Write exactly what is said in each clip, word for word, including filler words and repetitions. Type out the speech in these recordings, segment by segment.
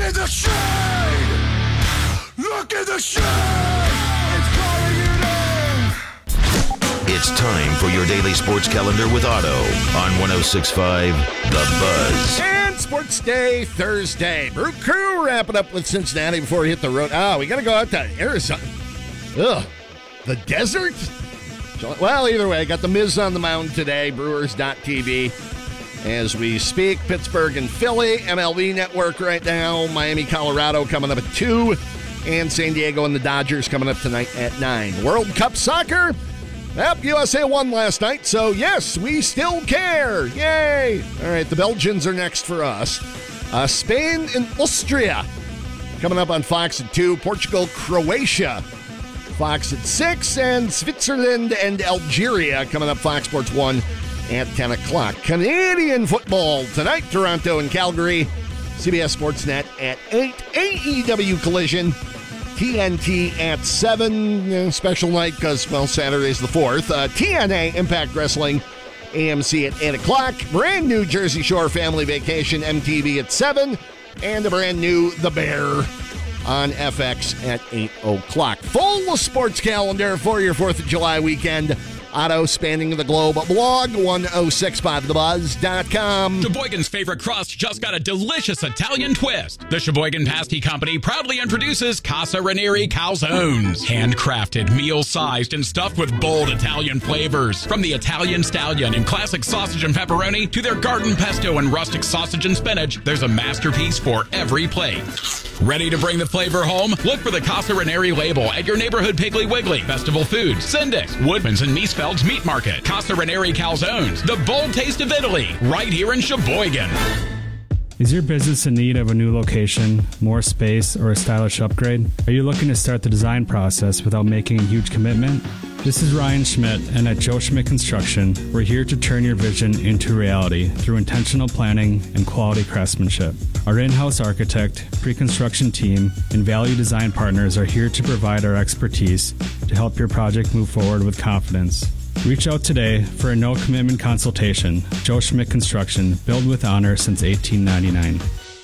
at the shade! Look at the shade! It's calling you down! It's time for your daily sports calendar with Otto on one oh six point five The Buzz. And Sports Day Thursday. Brew Crew wrapping up with Cincinnati before we hit the road. Oh, we got to go out to Arizona. Ugh. The desert? Well, either way, got the Miz on the mound today. Brewers dot T V. As we speak, Pittsburgh and Philly, M L B Network right now. Miami, Colorado coming up at two. And San Diego and the Dodgers coming up tonight at nine. World Cup Soccer. Yep, U S A won last night, so yes, we still care. Yay! All right, the Belgians are next for us. Uh, Spain and Austria coming up on Fox at two. Portugal, Croatia, Fox at six. And Switzerland and Algeria coming up Fox Sports one at ten o'clock. Canadian football tonight, Toronto and Calgary. C B S Sportsnet at eight. A E W Collision. T N T at seven, uh, special night because, well, Saturday's the fourth. Uh, T N A Impact Wrestling, A M C at eight o'clock. Brand new Jersey Shore Family Vacation, M T V at seven. And a brand new The Bear on F X at eight o'clock. Full sports calendar for your fourth of July weekend. Otto spanning the globe. Blog one oh six point five the buzz dot com. Sheboygan's favorite crust just got a delicious Italian twist. The Sheboygan Pasty Company proudly introduces Casa Ranieri Calzones. Handcrafted, meal-sized, and stuffed with bold Italian flavors. From the Italian Stallion and classic sausage and pepperoni to their garden pesto and rustic sausage and spinach, there's a masterpiece for every plate. Ready to bring the flavor home? Look for the Casa Ranieri label at your neighborhood Piggly Wiggly, Festival Foods, Sindix, Woodman's, and Miesfeld's Meat Market. Casa Ranieri Calzones, the bold taste of Italy, right here in Sheboygan. Is your business in need of a new location, more space, or a stylish upgrade? Are you looking to start the design process without making a huge commitment? This is Ryan Schmidt, and at Joe Schmidt Construction, we're here to turn your vision into reality through intentional planning and quality craftsmanship. Our in-house architect, pre-construction team, and value design partners are here to provide our expertise to help your project move forward with confidence. Reach out today for a no-commitment consultation. Joe Schmidt Construction, built with honor since eighteen ninety-nine.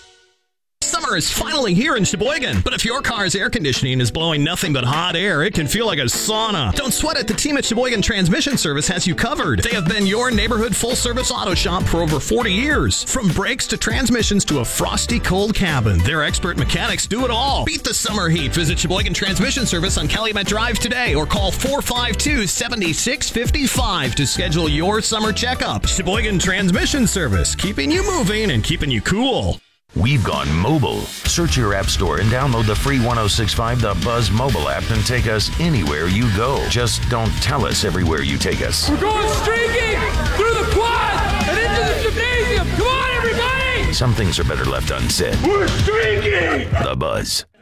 Summer is finally here in Sheboygan, but if your car's air conditioning is blowing nothing but hot air, it can feel like a sauna. Don't sweat it. The team at Sheboygan Transmission Service has you covered. They have been your neighborhood full-service auto shop for over forty years. From brakes to transmissions to a frosty cold cabin, their expert mechanics do it all. Beat the summer heat. Visit Sheboygan Transmission Service on Calumet Drive today or call four five two, seven six five five to schedule your summer checkup. Sheboygan Transmission Service, keeping you moving and keeping you cool. We've gone mobile. Search your app store and download the free one oh six point five The Buzz mobile app and take us anywhere you go. Just don't tell us everywhere you take us. We're going streaking through the quad and into the gymnasium. Come on, everybody! Some things are better left unsaid. We're streaking! The Buzz.